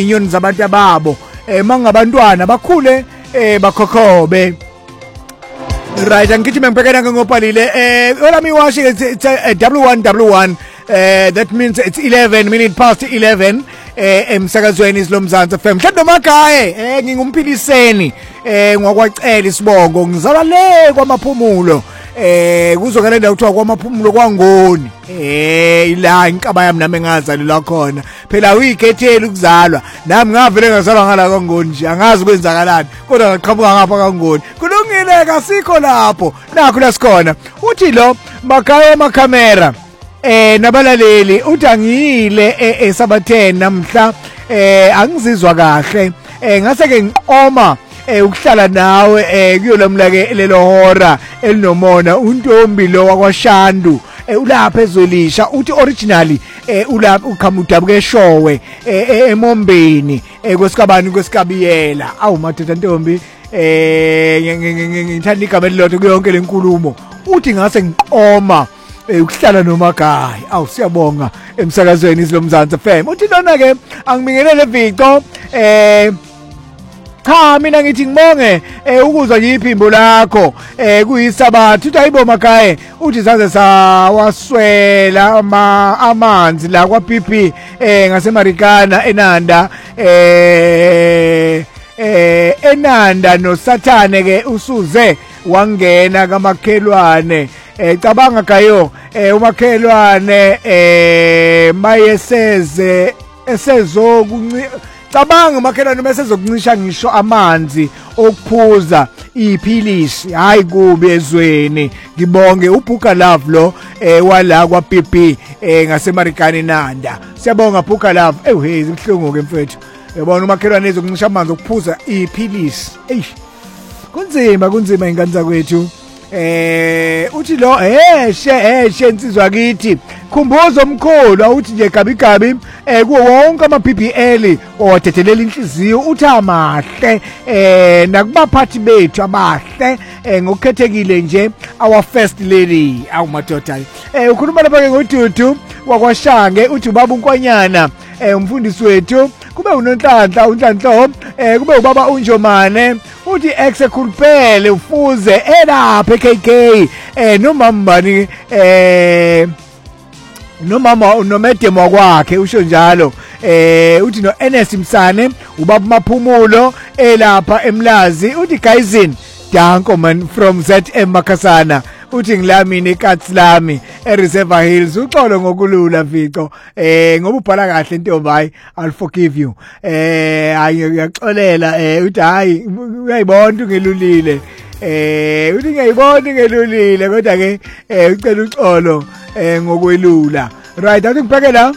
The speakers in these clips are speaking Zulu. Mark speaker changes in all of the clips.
Speaker 1: inyoni zabantu babo mangabantwana bakhule bakhokhobe. Right, angithi mengibhekana ngopalile olami washi it's W1W1 that means it's 11 minutes past 11 emsakazweni isilomzansi FM. Mhlawumbe makhaya ngingumpiliseni ngokwacela isibongo ngizala le kwamaphumulo kuzokela indawo kuthiwa kwamaphumulo kwaNgoni ila inkaba yami nami engazali la khona phela uyikhethela ukuzalwa nami ngavele ngazalwa ngala kwaNgoni nje angazi kwenzakalani kodwa ngaqhamuka ngapha kwaNgoni kulungile kasikho lapho nakho lasikhona uthi lo makhaya makhamera nabalaleli uthi angiyile eSabatheni namhla angizizwa kahle ngase ke ngiqoma ukuhlala nawe kuyolamlake lelo hora elinomona untombi lo wakwaShandu ulapha ezolisha uthi originally ulapha ukhamudabuke showe eMombeni kwesikabani kwesikabiyela awu madoda ntombi ngithanda igama elilodwa kuyonke lenkulumo uthi ngase ngiqoma ukuhlala nomakhaya awu siyabonga emsakazweni isilomzansi FM uthi lona ke angibingelele Victor cha mina ngithi ngibonge ukuzwa nje iphimbo lakho kuyisabathu uthi ayibo makhaya uthi saze sawaswela amanzi la kwaPP ngaseMarikana eNanda eNanda noSathane ke usuze wangena kamakhelwane cabanga gayo umakhelwane mayeseze esezokunci cabanga umakhelwane mesezokuncisha ngisho amanzi okuphuza iphilisi hayi kubi ezweni ngibonge uBhuka Love lo wala kwaPP ngaseMarikana eNanda siyabonga Bhuka Love hey zibhlungu ke mfethu yabona umakhelwane ezokuncisha amanzi okuphuza iphilisi kunzima ingane zakwethu uthi lo she insizwa kithi khumbuzo omkhulu awuthi nje gabi kuwo wonke ama-PPL owathethelela inhliziyo uthi amahle nakubaphathi bethu abahle ngokukhethekile nje our first lady awu madoda ukhuluma lapha ke ngoDudu wakwaShange uthi ubaba uNkwanyana umfundisi wethu kube uNonhlanhla uNhlanhlo kube ubaba uNjomane uthi execulpele ufuze elapha KK nomambani nomama nomedemo kwakhe usho njalo uthi no NS Msane ubaba Maphumulo elapha eMlazi uthi Guyzin Danko man from ZM Makasana uthi ngilami neKatslami eReservoir Hills uxolo ngokulula Victor ngoba ubhala kahle intombi hayi I'll forgive you hayi ngiyaxolela uthi hayi uyayibona ungelulile uthi ngiyayibona ngelulile kodwa ke ucela uxolo ngokwelula right athi ngibheke la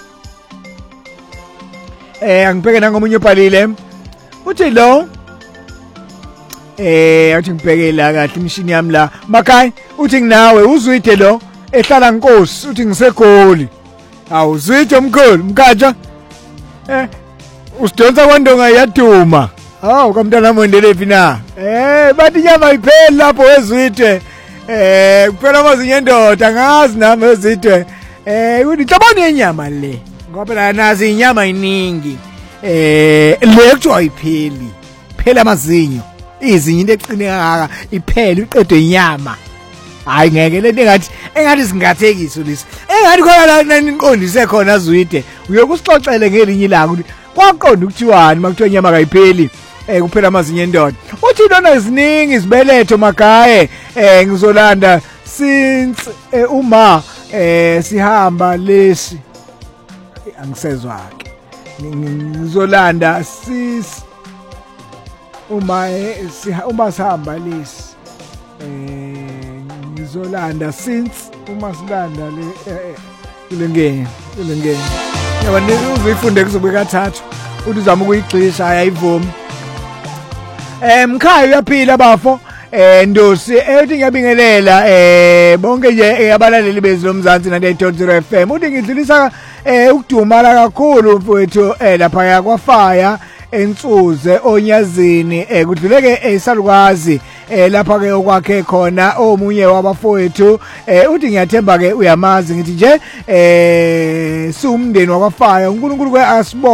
Speaker 1: angibheke nangomunye ubhalile uthi lo athi ngibheke la kahle imishini yami la makhaya uthi nginawe uzwide lo ehlala Nkosi uthi ngisegoli awu zwide omkhulu mkhatsha usidonsa kwandonga yaduma hawu kamntana mondelepi na bathi inyama ipheli lapho wezwide kuphela amazinyo endoda ngazi nami wezwide uthi cabona inyama le ngoba la nazi inyama iningi le kuthiwa ipheli phela amazinyo izinyo into eqine kangaka iphela iqedwe inyama hayi ngeke lento engathi singathekiso lesi engathi khona la niqondise khona Zwide uyokusixoxele ngelinye ilanga ukuthi kwaqonda ukuthiwani makuthiwa inyama kayipheli kuphela amazinyo endoda uthi lona iziningi izibeletho makhaya ngizolanda since uma sihamba lesi angisezwa ke ngizolanda sis uma sihamba lesi ngizolanda since uma silanda le kulengene yabona uzifunde kuzobe kathathu uthi uzama ukuyigxisha ayayivumi mkhaya uyaphila bafo Ndosi ethi ngiyabingelela bonke nje abalaleli bezilomzansi 98.0 FM uthi ngidlulisa ukudumala kakhulu mfowethu lapha yakwaFire Entsuze Onyazini kudluleke esalukwazi lapha ke okwakhe khona omunye wabafowethu uthi ngiyathemba ke uyamazi ngithi nje siumndeni wakwaFire uNkulunkulu ke